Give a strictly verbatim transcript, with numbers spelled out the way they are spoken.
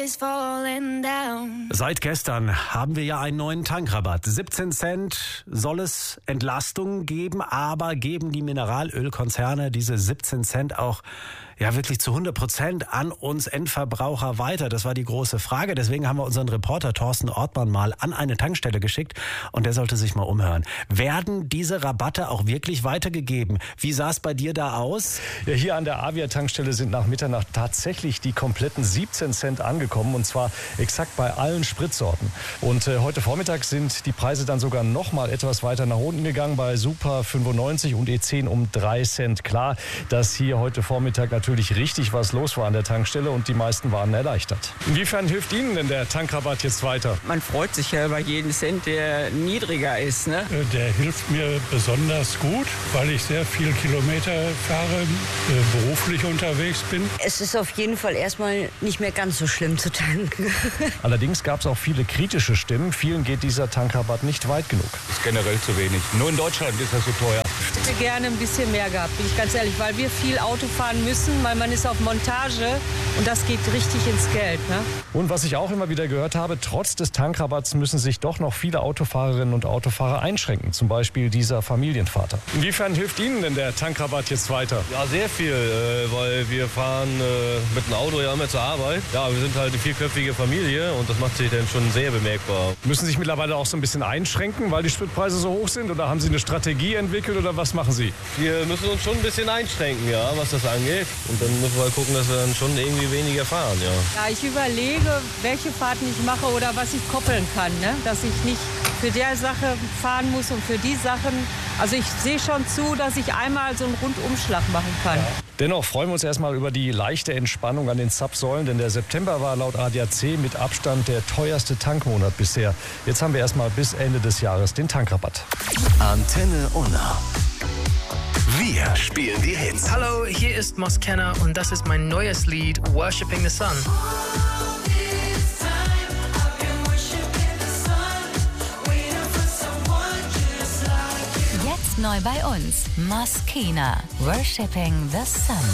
Seit gestern haben wir ja einen neuen Tankrabatt. siebzehn Cent soll es Entlastung geben, aber geben die Mineralölkonzerne diese siebzehn Cent auch ja wirklich zu hundert Prozent an uns Endverbraucher weiter? Das war die große Frage. Deswegen haben wir unseren Reporter Thorsten Ortmann mal an eine Tankstelle geschickt und der sollte sich mal umhören. Werden diese Rabatte auch wirklich weitergegeben? Wie sah es bei dir da aus? Ja, hier an der Avia-Tankstelle sind nach Mitternacht tatsächlich die kompletten siebzehn Cent angekommen und zwar exakt bei allen Spritsorten. Und äh, heute Vormittag sind die Preise dann sogar noch mal etwas weiter nach unten gegangen, bei Super fünfundneunzig und E zehn um drei Cent. Klar, dass hier heute Vormittag natürlich richtig was los war an der Tankstelle und die meisten waren erleichtert. Inwiefern hilft Ihnen denn der Tankrabatt jetzt weiter? Man freut sich ja über jeden Cent, der niedriger ist, ne? Der hilft mir besonders gut, weil ich sehr viel Kilometer fahre, beruflich unterwegs bin. Es ist auf jeden Fall erstmal nicht mehr ganz so schlimm zu tanken. Allerdings gab es auch viele kritische Stimmen. Vielen geht dieser Tankrabatt nicht weit genug. Das ist generell zu wenig. Nur in Deutschland ist das so teuer. Ich hätte gerne ein bisschen mehr gehabt, bin ich ganz ehrlich, weil wir viel Auto fahren müssen, weil man ist auf Montage und das geht richtig ins Geld. Ne? Und was ich auch immer wieder gehört habe, trotz des Tankrabatts müssen sich doch noch viele Autofahrerinnen und Autofahrer einschränken. Zum Beispiel dieser Familienvater. Inwiefern hilft Ihnen denn der Tankrabatt jetzt weiter? Ja, sehr viel, weil wir fahren mit dem Auto ja immer zur Arbeit. Ja, wir sind halt eine vierköpfige Familie und das macht sich dann schon sehr bemerkbar. Müssen Sie sich mittlerweile auch so ein bisschen einschränken, weil die Spritpreise so hoch sind? Oder haben Sie eine Strategie entwickelt oder was machen Sie? Wir müssen uns schon ein bisschen einschränken, ja, was das angeht. Und dann müssen wir halt gucken, dass wir dann schon irgendwie weniger fahren, ja. Ja, ich überlege, welche Fahrten ich mache oder was ich koppeln kann, ne? Dass ich nicht für der Sache fahren muss und für die Sachen. Also ich sehe schon zu, dass ich einmal so einen Rundumschlag machen kann. Ja. Dennoch freuen wir uns erstmal über die leichte Entspannung an den Zapfsäulen, denn der September war laut A D A C mit Abstand der teuerste Tankmonat bisher. Jetzt haben wir erstmal bis Ende des Jahres den Tankrabatt. Antenne Unna. Wir spielen die Hits. Hallo, hier ist Moskenna und das ist mein neues Lied Worshipping the Sun. Jetzt neu bei uns, Moskenna, Worshipping the Sun.